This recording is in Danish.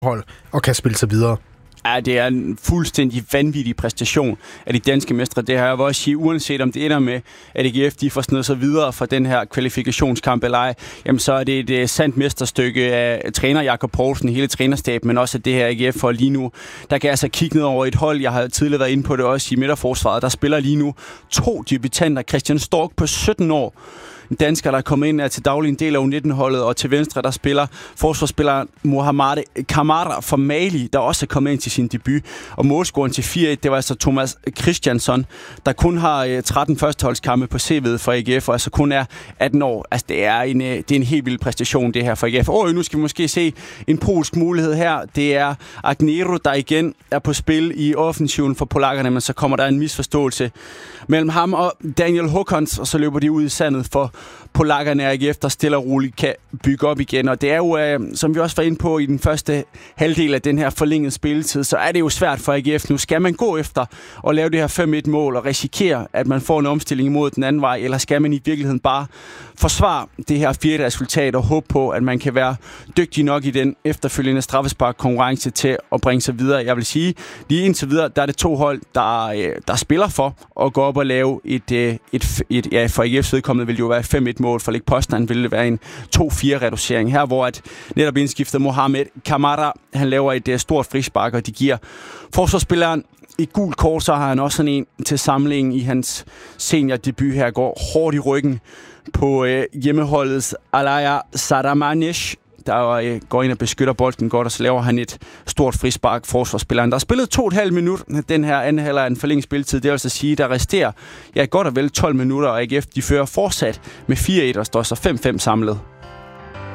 hold og kan spille sig videre. Ja, det er en fuldstændig vanvittig præstation af de danske mestre. Det har jeg også sige, uanset om det ender med, at AGF de får snedet sig videre fra den her kvalifikationskamp eller ej, jamen så er det et sandt mesterstykke af træner Jakob Poulsen, hele trænerstaben, men også af det her AGF for lige nu. Der kan altså kigge ned over et hold. Jeg har tidligere været inde på det også i midterforsvaret. Der spiller lige nu 2 debutanter. Christian Stork på 17 år. En dansker, der er kommet ind, er til daglig en del af U19-holdet, og til venstre, der spiller forsvarsspilleren Mohamed Kamara fra Mali, der også er kommet ind til sin debut. Og målscoren til 4-1, det var altså Thomas Christiansson, der kun har 13 førsteholdskampe på CV'et for AGF, og altså kun er 18 år. Altså, det er en helt vild præstation, det her for AGF. Nu skal vi måske se en polsk mulighed her. Det er Agnero, der igen er på spil i offensiven for polakkerne, men så kommer der en misforståelse mellem ham og Daniel Håkons, og så løber de ud i sandet for polakkerne af AGF, der stille og roligt kan bygge op igen. Og det er jo, som vi også var inde på i den første halvdel af den her forlængede spilletid, så er det jo svært for AGF. Nu skal man gå efter og lave det her 5-1 mål og risikere, at man får en omstilling imod den anden vej, eller skal man i virkeligheden bare forsvare det her 4. resultat og håbe på, at man kan være dygtig nok i den efterfølgende straffespark-konkurrence til at bringe sig videre. Jeg vil sige, lige indtil videre, der er det 2 hold, der spiller for at gå op og lave for AGF's vedkommende vil det jo være 5-1 mål. For Lech Poznan vil det være en 2-4-reducering her, hvor at netop indskiftet Mohamed Kamara, han laver et stort frispark, og de giver forsvarsspilleren i gul kort, så har han også sådan en til samlingen i hans seniordebut her, går hårdt i ryggen på hjemmeholdets Alaya Saramanic, der går ind og beskytter bolden godt, og så laver han et stort frispark forsvarsspilleren. Der er spillet 2,5 minutter den her anden halvleg af en forlænget spilletid. Det vil altså sige, der resterer godt og vel 12 minutter, og AGF de fører fortsat med 4-1 og står så 5-5 samlet.